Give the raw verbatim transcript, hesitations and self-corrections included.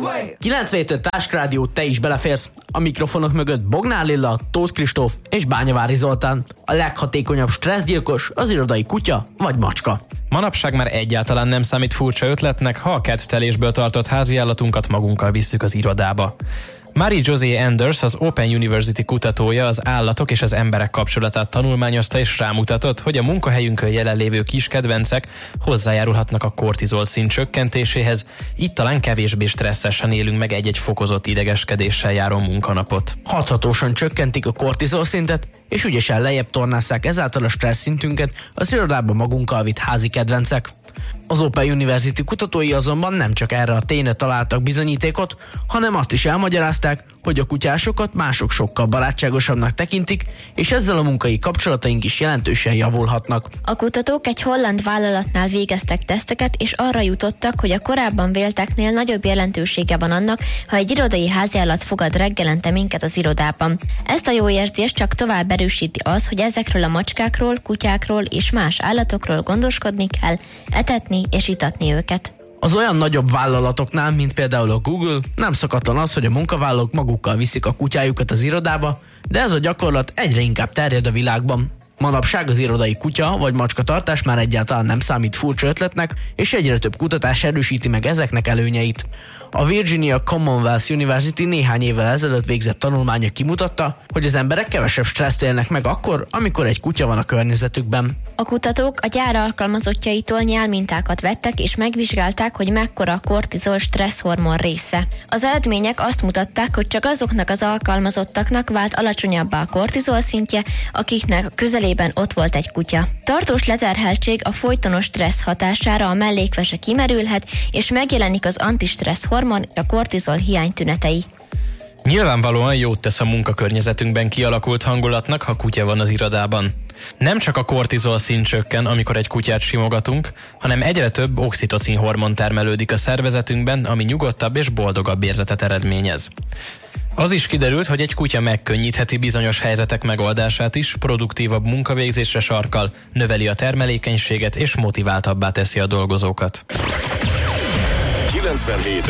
kilencvenöt Táskrádió, te is beleférsz. A mikrofonok mögött Bognár Lilla, Tóth Kristóf és Bányavári Zoltán. A leghatékonyabb stresszgyilkos az irodai kutya vagy macska. Manapság már egyáltalán nem számít furcsa ötletnek, ha a kedvtelésből tartott háziállatunkat magunkkal visszük az irodába. Marie-José Anders, az Open University kutatója az állatok és az emberek kapcsolatát tanulmányozta, és rámutatott, hogy a munkahelyünkön jelenlévő kis kedvencek hozzájárulhatnak a kortizol szint csökkentéséhez, így talán kevésbé stresszesen élünk meg egy-egy fokozott idegeskedéssel járó munkanapot. Hathatósan csökkentik a kortizol szintet, és ügyesen lejjebb tornásszák ezáltal a stressz szintünket az irodába magunkkal vitt házi kedvencek. Az Open University kutatói azonban nem csak erre a tényre találtak bizonyítékot, hanem azt is elmagyarázták, hogy a kutyásokat mások sokkal barátságosabbnak tekintik, és ezzel a munkai kapcsolataink is jelentősen javulhatnak. A kutatók egy holland vállalatnál végeztek teszteket, és arra jutottak, hogy a korábban vélteknél nagyobb jelentősége van annak, ha egy irodai háziállat fogad reggelente minket az irodában. Ezt a jó érzést csak tovább erősíti az, hogy ezekről a macskákról, kutyákról és más állatokról gondoskodni kell, etetni és itatni őket. Az olyan nagyobb vállalatoknál, mint például a Google, nem szokatlan az, hogy a munkavállalók magukkal viszik a kutyájukat az irodába, de ez a gyakorlat egyre inkább terjed a világban. Manapság az irodai kutya vagy macska tartás már egyáltalán nem számít furcsa ötletnek, és egyre több kutatás erősíti meg ezeknek előnyeit. A Virginia Commonwealth University néhány évvel ezelőtt végzett tanulmánya kimutatta, hogy az emberek kevesebb stresszt élnek meg akkor, amikor egy kutya van a környezetükben. A kutatók a gyár alkalmazottjaitól nyálmintákat vettek, és megvizsgálták, hogy mekkora a kortizol stresszhormon része. Az eredmények azt mutatták, hogy csak azoknak az alkalmazottaknak vált alacsonyabbá a kortizol szintje, akiknek a közelében ott volt egy kutya. Tartós leterheltség a folytonos stressz hatására a mellékvese kimerülhet, és megjelenik az antistressz hormon, a kortizol hiány tünetei. Nyilvánvalóan jót tesz a munkakörnyezetünkben kialakult hangulatnak, ha kutya van az irodában. Nem csak a kortizol szint csökken, amikor egy kutyát simogatunk, hanem egyre több oxitocin hormon termelődik a szervezetünkben, ami nyugodtabb és boldogabb érzetet eredményez. Az is kiderült, hogy egy kutya megkönnyítheti bizonyos helyzetek megoldását is, produktívabb munkavégzésre sarkal, növeli a termelékenységet és motiváltabbá teszi a dolgozókat. kilencvenhét